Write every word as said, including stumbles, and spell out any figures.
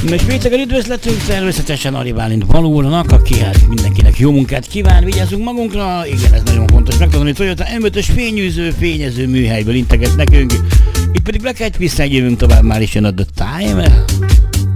És pénteken üdvözletünk természetesen Ari Bálint Balónak, aki hát mindenkinek jó munkát kíván, vigyázzunk magunkra, igen, ez nagyon fontos megtanulni, hogy Toyota em ötös fényűző, fényező műhelyből integet nekünk, itt pedig Black Eyed Peas-szel jövünk tovább, már is jön a The Time.